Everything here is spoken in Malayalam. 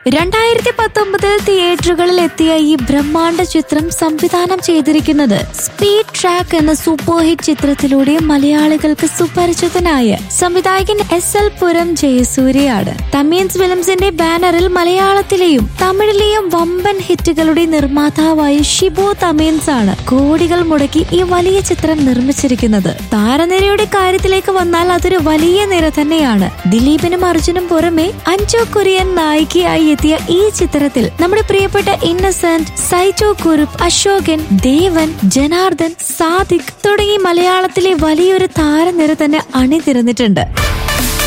2019 തിയേറ്ററുകളിൽ എത്തിയ ഈ ബ്രഹ്മാണ്ഡ ചിത്രം സംവിധാനം ചെയ്തിരിക്കുന്നത് സ്പീഡ് ട്രാക്ക് എന്ന സൂപ്പർ ഹിറ്റ് ചിത്രത്തിലൂടെ മലയാളികൾക്ക് സുപരിചിതനായ സംവിധായകൻ SL പുരം ജയസൂര്യയാണ്. തമീൻസ് ഫിലിംസിന്റെ ബാനറിൽ മലയാളത്തിലെയും തമിഴിലെയും വമ്പൻ ഹിറ്റുകളുടെ നിർമ്മാതാവായ ഷിബു തമീൻസ് ആണ് കോടികൾ മുടക്കി ഈ വലിയ ചിത്രം നിർമ്മിച്ചിരിക്കുന്നത്. താരനിരയുടെ കാര്യത്തിലേക്ക് വന്നാൽ അതൊരു വലിയ നിര തന്നെയാണ്. ദിലീപിനും അർജുനും പുറമെ അഞ്ജു കുര്യൻ നായികയായി എത്തിയ ഈ ചിത്രത്തിൽ നമ്മുടെ പ്രിയപ്പെട്ട ഇന്നസെന്റ്, സൈജോ കുറുപ്പ്, അശോകൻ, ദേവൻ, ജനാർദ്ദൻ, സാദിഖ് തുടങ്ങി മലയാളത്തിലെ വലിയൊരു താരനിര തന്നെ അണിനിരന്നിട്ടുണ്ട്.